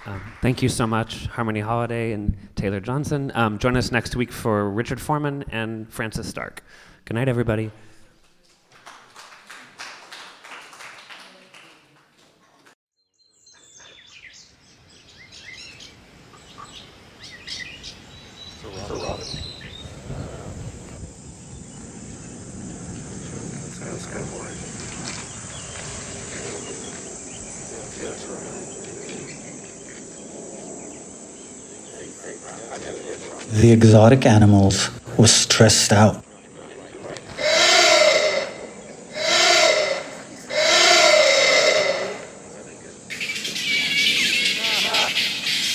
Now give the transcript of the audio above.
Thank you so much, Harmony Holiday and Taylor Johnson. Join us next week for Richard Foreman and Francis Stark. Good night, everybody. The exotic animals were stressed out.